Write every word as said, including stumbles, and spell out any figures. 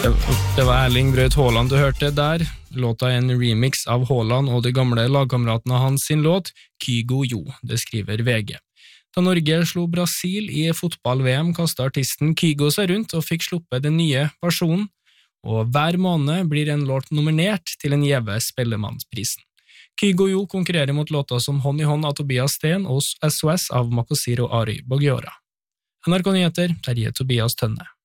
Det var Erling Braut Haaland du hørte der. Låta er en remix av Haaland og de gamle lagkameratene hans sin låt Kygo Jo, det skriver V G. Da Norge slo Brasil i fotball-V M, kastet artisten Kygo seg rundt og fikk sluppet den nye versjonen, og hver måned blir en låt nominert til en gjeve Spellemannsprisen. Kygo Jo konkurrerer mot låta som Hånd i hånd av Tobias Sten og S O S av Makosiro Ari Bogiora. N R K Nyheter, Terje Tobias Tønne.